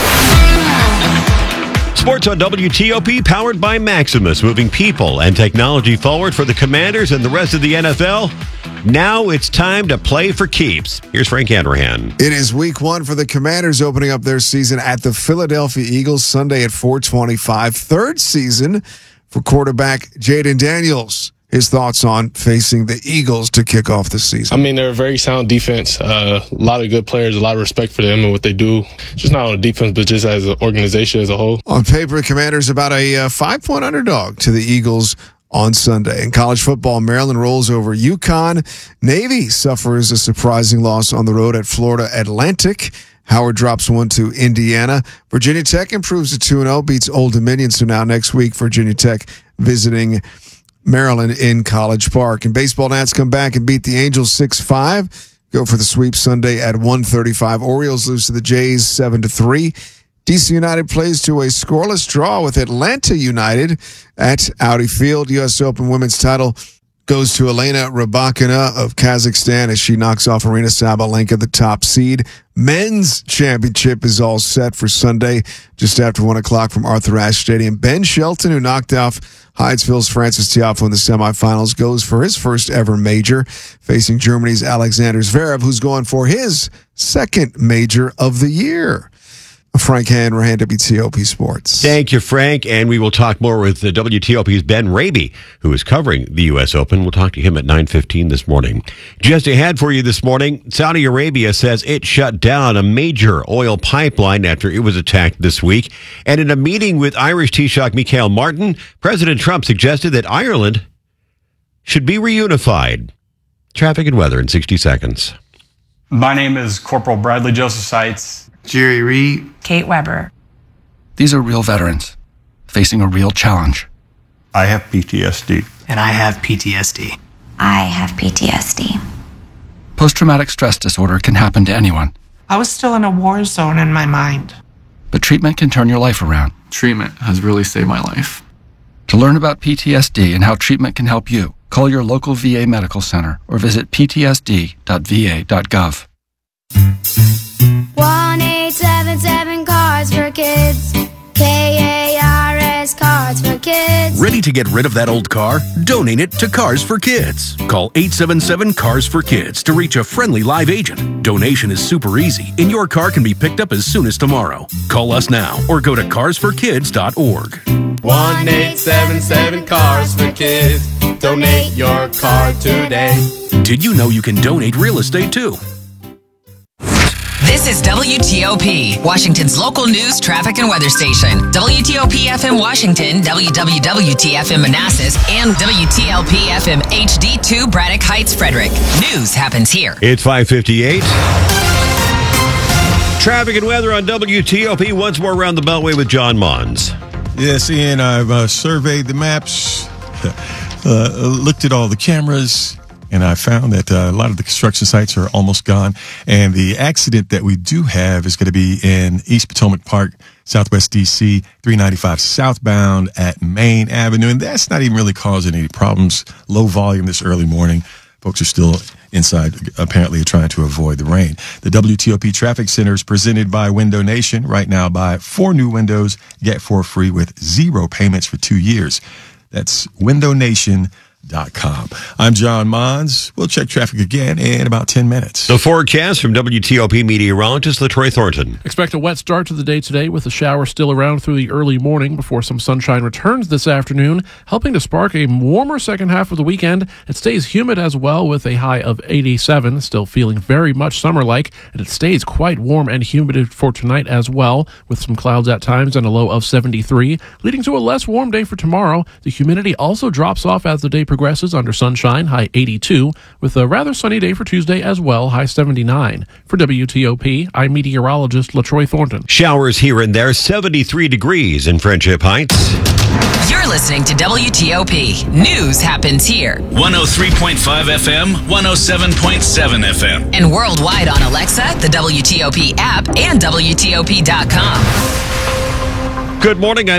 Sports on WTOP, powered by Maximus, moving people and technology forward for the Commanders and the rest of the NFL. Now it's time to play for keeps. Here's Frank Hanrahan. It is week 1 for the Commanders, opening up their season at the Philadelphia Eagles Sunday at 4:25. Third season for quarterback Jaden Daniels. His thoughts on facing the Eagles to kick off the season. I mean, they're a very sound defense. A lot of good players, a lot of respect for them and what they do, just not on defense, but just as an organization as a whole. On paper, the Commanders about a 5-point underdog to the Eagles on Sunday. In college football, Maryland rolls over UConn. Navy suffers a surprising loss on the road at Florida Atlantic. Howard drops 1 to Indiana. Virginia Tech improves to 2-0, beats Old Dominion. So now next week, Virginia Tech visiting Maryland in College Park. And baseball, Nats come back and beat the Angels 6-5. Go for the sweep Sunday at 1:35. Orioles lose to the Jays 7-3. DC United plays to a scoreless draw with Atlanta United at Audi Field. U.S. Open women's title goes to Elena Rybakina of Kazakhstan as she knocks off Arina Sabalenka, the top seed. Men's championship is all set for Sunday just after 1 o'clock from Arthur Ashe Stadium. Ben Shelton, who knocked off Hydesville's Francis Tiafoe in the semifinals, goes for his first ever major, facing Germany's Alexander Zverev, who's going for his second major of the year. Frank Hanrahan, WTOP Sports. Thank you, Frank. And we will talk more with the WTOP's Ben Raby, who is covering the U.S. Open. We'll talk to him at 9:15 this morning. Just ahead for you this morning, Saudi Arabia says it shut down a major oil pipeline after it was attacked this week. And in a meeting with Irish Taoiseach Michael Martin, President Trump suggested that Ireland should be reunified. Traffic and weather in 60 seconds. My name is Corporal Bradley Joseph Seitz. Jerry Reed. Kate Weber. These are real veterans facing a real challenge. I have PTSD. And I have PTSD. I have PTSD. Post-traumatic stress disorder can happen to anyone. I was still in a war zone in my mind. But treatment can turn your life around. Treatment has really saved my life. To learn about PTSD and how treatment can help you, call your local VA medical center or visit ptsd.va.gov. 1-877 Cards for Kids. KARS Cards for Kids. Ready to get rid of that old car? Donate it to Cars for Kids. Call 877 Cars for Kids to reach a friendly live agent. Donation is super easy, and your car can be picked up as soon as tomorrow. Call us now or go to carsforkids.org. 1-877 Cars for Kids. Donate your car today. Did you know you can donate real estate too? This is WTOP, Washington's local news, traffic, and weather station. WTOP FM Washington, WWWT-FM Manassas, and WTLP FM HD2 Braddock Heights, Frederick. News happens here. It's 5:58. Traffic and weather on WTOP. Once more around the Beltway with John Mons. Yes, Ian, I've surveyed the maps, looked at all the cameras, and I found that a lot of the construction sites are almost gone. And the accident that we do have is going to be in East Potomac Park, Southwest D.C., 395 southbound at Main Avenue. And that's not even really causing any problems. Low volume this early morning. Folks are still inside, apparently trying to avoid the rain. The WTOP Traffic Center is presented by Window Nation. Right now, buy 4 new windows, get 4 free with 0 payments for 2 years. That's windownation.com. I'm John Mons. We'll check traffic again in about 10 minutes. The forecast from WTOP meteorologist LaTroy Thornton. Expect a wet start to the day today with the showers still around through the early morning before some sunshine returns this afternoon, helping to spark a warmer second half of the weekend. It stays humid as well with a high of 87, still feeling very much summer-like, and it stays quite warm and humid for tonight as well, with some clouds at times and a low of 73, leading to a less warm day for tomorrow. The humidity also drops off as the day progresses under sunshine, high 82, with a rather sunny day for Tuesday as well, high 79. For WTOP, I'm meteorologist LaTroy Thornton. Showers here and there, 73 degrees in Friendship Heights. You're listening to WTOP. News happens here. 103.5 FM, 107.7 FM. And worldwide on Alexa, the WTOP app, and WTOP.com. Good morning.